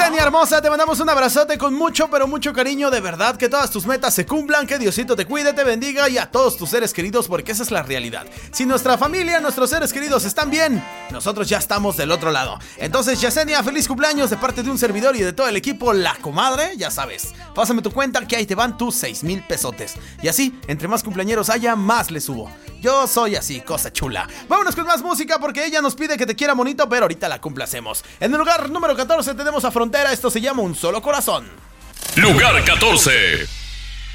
Yesenia hermosa, te mandamos un abrazote con mucho, pero mucho cariño. De verdad, que todas tus metas se cumplan, que Diosito te cuide, te bendiga y a todos tus seres queridos, porque esa es la realidad. Si nuestra familia, nuestros seres queridos están bien, nosotros ya estamos del otro lado. Entonces, Yesenia, feliz cumpleaños de parte de un servidor y de todo el equipo La Comadre. Ya sabes, pásame tu cuenta que ahí te van tus 6,000 pesotes. Y así, entre más cumpleañeros haya, más le subo. Yo soy así, cosa chula. Vámonos con más música porque ella nos pide que te quiera bonito, pero ahorita la complacemos. En el lugar número 14 tenemos a Frontera, esto se llama Un Solo Corazón. Lugar 14.